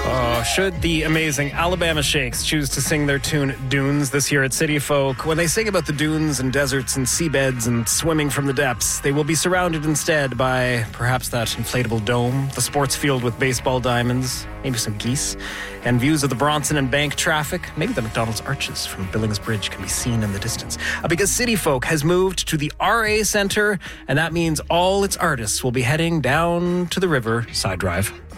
Should the amazing Alabama Shakes choose to sing their tune Dunes this year at City Folk, when they sing about the dunes and deserts and seabeds and swimming from the depths, they will be surrounded instead by perhaps that inflatable dome, the sports field with baseball diamonds, maybe some geese, and views of the Bronson and Bank traffic. Maybe the McDonald's arches from Billings Bridge can be seen in the distance. Because City Folk has moved to the RA Centre, and that means all its artists will be heading down to the river Side Drive.